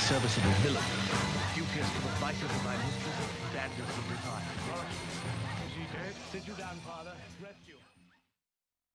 service of a villain, duteous to the vices of thy mistress, dangerous of desire. Is he dead? Sit you down, father. Rest you.